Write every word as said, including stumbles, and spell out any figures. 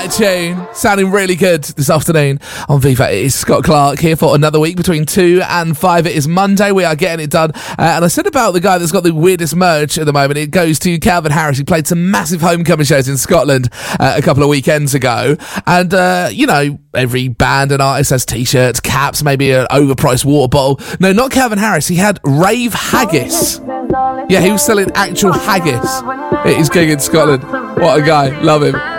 Tune sounding really good this afternoon on Viva. It is Scott Clark here for another week between two and five. It is Monday. We are getting it done. Uh, and I said about the guy that's got the weirdest merch at the moment. It goes to Calvin Harris. He played some massive homecoming shows in Scotland uh, a couple of weekends ago. And, uh, you know, every band and artist has t-shirts, caps, maybe an overpriced water bottle. No, not Calvin Harris. He had rave haggis. Yeah, he was selling actual haggis. It is king in Scotland. What a guy. Love him.